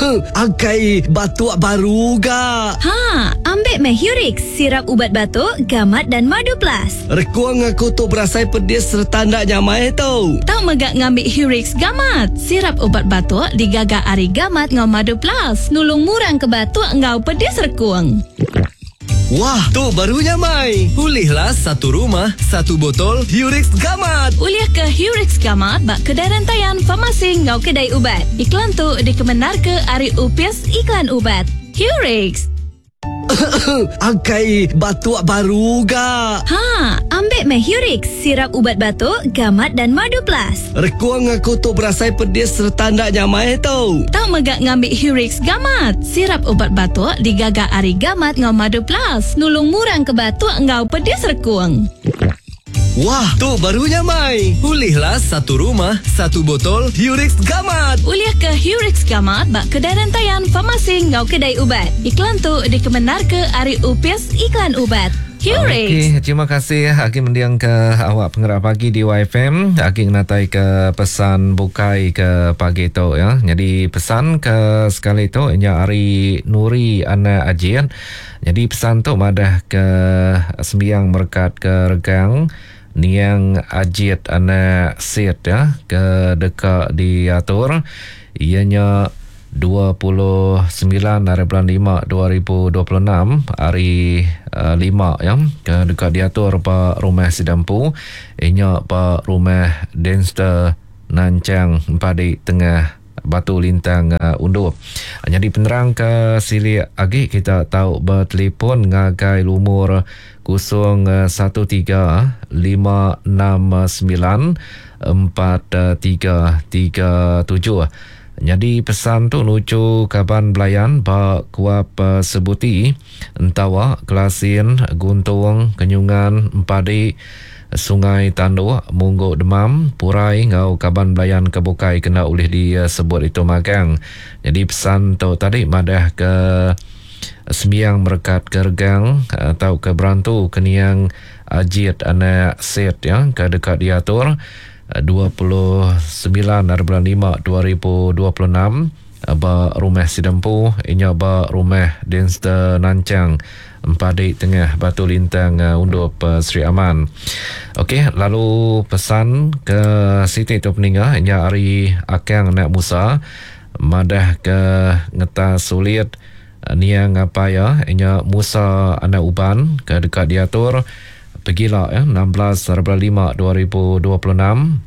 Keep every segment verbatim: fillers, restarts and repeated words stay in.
Angkai batuk baru ga? Ha, ambil Mehurix, sirap ubat batuk, gamat dan madu plus. Rekuang aku tu berasai pedis serta ndak nyamai tau. Tahu megak ngambil Hurix gamat, sirap ubat batuk digagak ari gamat ngau madu plus. Nulung murang ke batuk ngau pedis rekuang. Wah, tu barunya Mai. Pulihlah satu rumah, satu botol Hurix Gamat. Uliah ke Hurix Gamat bak kedai rantaian farmasi ngau kedai ubat. Iklan tu dikemenar ke Ari Upias Iklan Ubat. Hurix. Angkai batuk baru ga? Ha, ambil Mehurix, sirap ubat batuk, gamat dan madu plus. Rekuang aku tu berasai pedis serta ndak nyamai tau. Tahu megak ngambil Hurix gamat, sirap ubat batuk digagak ari gamat ngau madu plus. Nulung murang ke batuk ngau pedis rekuang. Wah, tu barunya Mai. Pulihlah satu rumah, satu botol Hurix Gamat. Uliah ke Hurix Gamat bak kedai rantaian farmasi ngau kedai ubat. Iklan tu dikemenar ke Ari Upias Iklan Ubat. Hurix. Okey, terima kasih Aki mendiang ke awak pengerak pagi di Y F M. Aki natai ke pesan bukai ke pagi tu ya. Jadi pesan ke sekali tu nya Ari Nuri Ana Ajian. Jadi pesan tu madah ke sembiang merkat ke regang niang ajit ana set ya ke dekat diatur ianya dua puluh sembilan hari bulan lima dua ribu dua puluh enam hari uh, lima ya ke dekat diatur pa rumah Sidampu ianya pa rumah Denster Nancang Padi Tengah Batu Lintang uh, Undur. Jadi penerang ke sili agi kita tahu bertelefon ngagai lumur kosong satu tiga lima enam sembilan empat tiga tiga tujuh. Jadi pesan tu nuju kaban belayan ba kuap uh, sebuti entawa Kelasin Guntung Kenyungan Empadi Sungai Tandu Munggo Demam Purai ngau kaban belayan kebukai kena oleh disebut itu magang. Jadi pesan tu tadi madah ke sembiang merekat ke regang atau ke berantu keniang ajit anak set ya ke dekat diatur dua puluh sembilan hari bulan lima dua ribu dua puluh enam ba rumah Sidampu inya ba rumah Denster Nancang Empadi Tengah Batu Lintang uh, Undup uh, Sri Aman. Okey, lalu pesan ke Siti tu peningah inya Ari Akang Nak Musa madah ke ngeta sulit uh, niang apa ya inya Musa anak uban ke dekat diatur pergilah ya enam belas hari bulan lima dua ribu dua puluh enam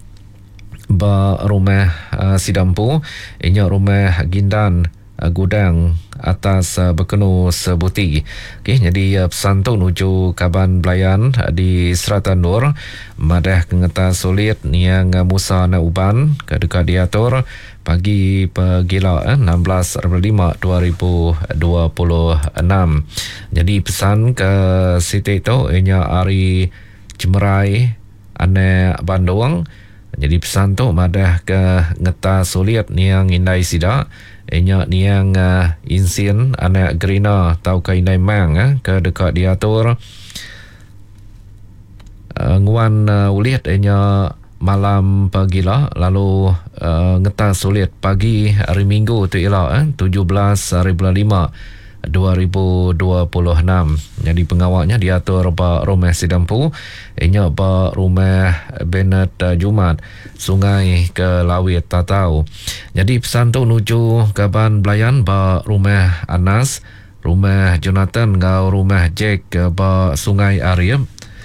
ba rumah uh, Sidampu inya rumah Gindan uh, Gudang atas uh, Bekenu Sebuti. Okey, jadi uh, pesan tu nuju kaban belayan uh, di Seratan Nur madah kengeta sulit niang uh, Musa na uban ke dekat diatur pagi pergila eh, enam belas lima dua ribu dua puluh enam. Jadi pesan ke Siti tu inya Ari Cemerai ane Bandung. Jadi pesan tu madah ke ngeta sulit niang indai sida inya niang uh, insin anak Gerina tau ke indai mang eh, ke dekat diatur uh, nguan uh, ulit inya malam pagila lalu uh, ngeta sulit pagi hari Minggu tu ialah eh, tujuh belas hari bulan lima dua ribu dua puluh enam. Jadi pengawalnya diatur ba rumah Sidampu inya ba rumah Bennett uh, Jumat Sungai ke Lawit Tatau. Jadi pesan tu nuju kaban belayan ba rumah Anas, rumah Jonathan ngau rumah Jack uh, ba Sungai Arif.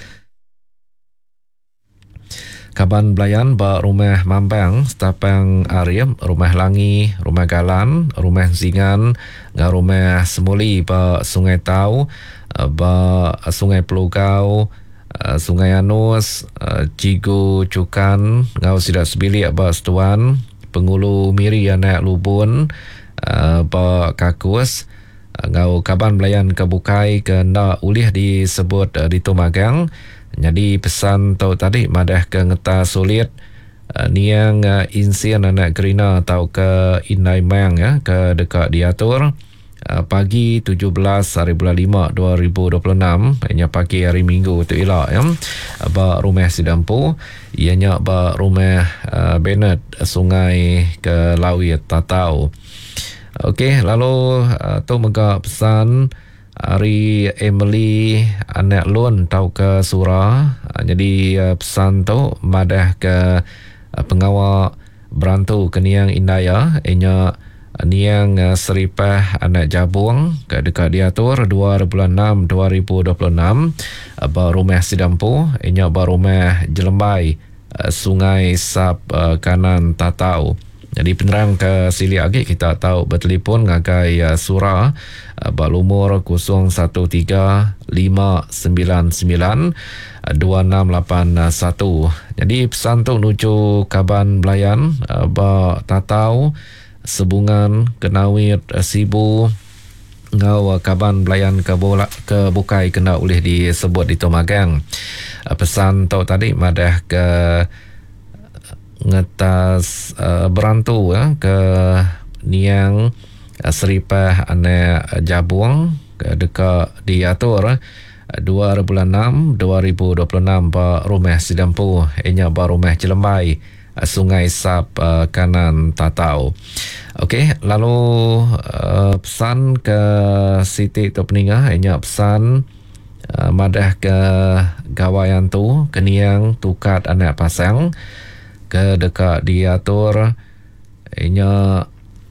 Kaban belayan ba rumah Mambang, Stapang Arif, rumah Langi, rumah Galan, rumah Zingan, ngau rumah Semuli ba Sungai Tau, ba Sungai Pelugau, Sungai Anus, Cigu Cukan, ngau Sidak Sebilik ba Setuan, Pengulu Miri anak Lubun, ba Kakus, ngau kaban belayan kebukai ke ndak ulih disebut di Tumagang. Jadi pesan tu tadi madah ke ngeta sulit uh, niang uh, insian anak Gerina atau ke Indai Mang ya ke dekat diatur uh, pagi tujuh belas hari bulan lima dua ribu dua puluh enam ianya pagi hari Minggu tu ialah ya ba rumah Sidampu ianya ba rumah uh, Bennett Sungai ke Lawit Tatau. Okey, lalu uh, tu mega pesan Ari Emily anak lun tau ke surah. Uh, jadi uh, pesan tu madah ke uh, pengawal berantu keniang indaya inya niang uh, seripah anak jabung ke dekat diatur dua puluh enam dua ribu dua puluh enam uh, ba rumah Sidampu inya ba rumah Jelembai uh, Sungai Sap uh, kanan Tatau. Jadi penerang ke sili agi kita tahu bertelefon ngagai uh, surah uh, balumur kosong satu tiga lima sembilan sembilan dua enam lapan satu. Jadi pesan tu nuju Kaban Belayan uh, ba Tatau Sebungan Kenawit uh, Sibu ngau uh, Kaban Belayan ke bola ke Bukai kena oleh disebut di Tomagang. Uh, pesan tu tadi madah ke ngetas uh, berantu ya, ke niang uh, seripah anak jabung ke dekat diatur uh, dua puluh enam dua ribu dua puluh enam ba rumah Sidampu inya ba rumah Jelembai uh, Sungai Sap uh, kanan Tatau. Okey, lalu uh, pesan ke Siti Topninga inya pesan uh, madah ke gawayan tu keniang tukat anak pasang ke dekat diatur inya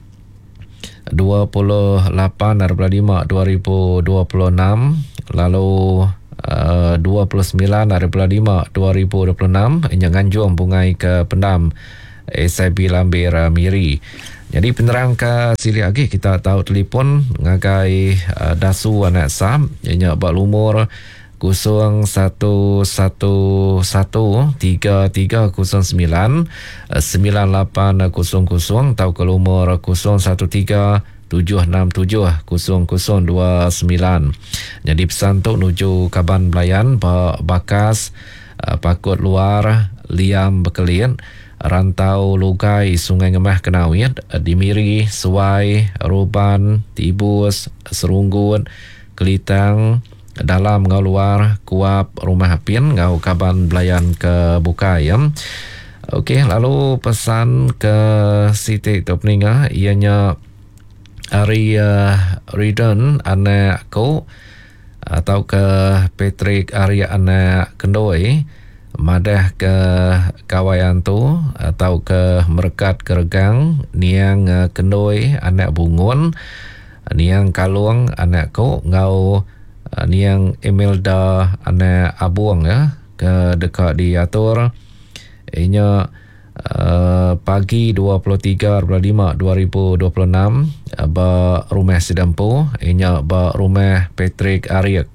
dua puluh lapan lima dua ribu dua puluh enam lalu uh, dua puluh sembilan lima dua ribu dua puluh enam inya nganjung bungai ke pendam S I B Lambir Miri. Jadi penerang ke sili lagi kita tahu telefon ngagai uh, dasu anak sam inya bak lumur kosong satu satu satu tiga tiga kosong sembilan sembilan lapan kosong kosong atau ke nomor kosong satu tiga tujuh enam tujuh kosong kosong dua sembilan. Jadi pesan tu nuju Kaban Belayan Bakas Pakut Luar Liam Bekelin Rantau Lugai Sungai Ngemah Kenawit Dimiri Suai Roban Tibus Serunggut Kelitang dalam ngau luar Kuap Rumah Hapin ngau Kaban Belayan ke Bukai ya. Okey, lalu pesan ke Siti Topninga ianya Ari uh, Ridon anak ko atau ke Patrick Arya anak Kendoi madah ke kawayan tu atau ke Merekat Keregang niang uh, Kendoi anak Bungun niang Kalung anak ko ngau Uh, ni yang Imelda anak Abuang ya ke dekat diatur inya uh, pagi dua puluh tiga lima dua ribu dua puluh enam uh, ba rumah Sidampu inya ba rumah Patrick Ariak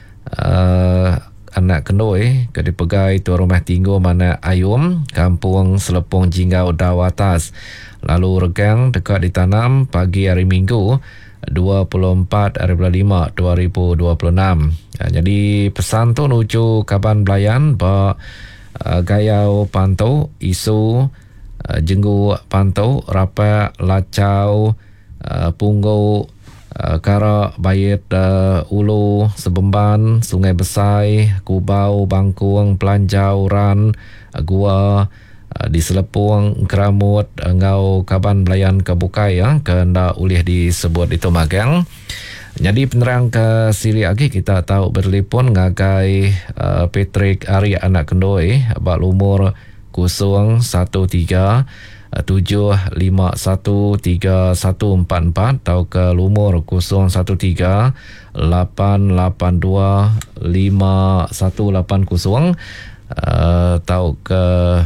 uh, anak Kendoi ke dipegai tu rumah tinggu mana Ayum kampung Selepong Jinggau Dawatas lalu regang dekat ditanam pagi hari Minggu dua puluh empat lima dua ribu dua puluh enam. Ya, jadi pesan tu nuju Kaban Belayan ba uh, gayau pantau isu uh, jenggu pantau rapa lacau uh, punggu uh, kara bayit uh, ulu Sebemban Sungai Besai Kubau Bangkung Pelanjau Ran uh, Gua di Selepung Keramut ngau Kaban Belayan ke Bukai ya ke ndak ulih disebut itu magang. Jadi penerang ke sili lagi kita tahu bertelefon ngagai uh, Patrick Ari anak Kendoi bak umur kosong satu tiga tujuh lima satu tiga satu empat empat atau ke umur kosong satu tiga lapan lapan dua lima satu lapan kosong uh, atau ke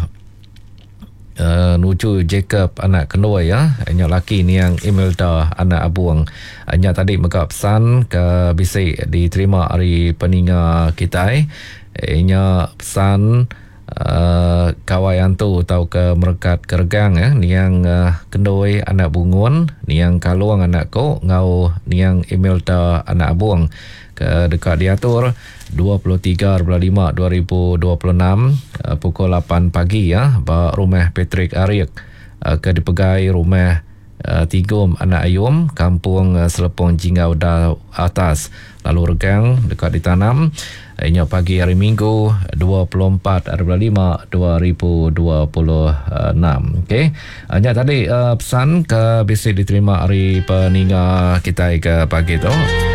Uh, nuju Jacob anak Kendoi ya hanya laki ni yang Imelda anak Abuang hanya tadi mega pesan ke bisik diterima hari peninga kita hanya pesan uh, kawayan tu atau ke Merekat Keregang ya ni yang uh, Kendoi anak Bungun ni yang Kaluang anak ko ngau ni yang Imelda anak Abuang ke dekat diatur dua puluh tiga lima dua ribu dua puluh enam uh, pukul lapan pagi ya ba rumah Patrick Ariak uh, ke dipegai rumah uh, Tigum anak Ayum kampung uh, Selepong Jinggau da Atas lalu regang dekat ditanam Inya pagi hari Minggu dua puluh empat hari bulan lima dua ribu dua puluh enam. Okey. Hanya tadi uh, pesan ke bisi diterima hari peninga kita ke pagi tu.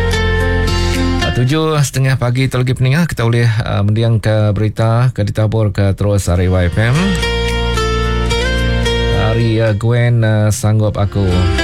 Tujuh setengah pagi tu lagi peninga kita boleh uh, mendiang ke berita ke ditabur ke terus hari Y F M. Hari uh, Gwen uh, sanggup aku.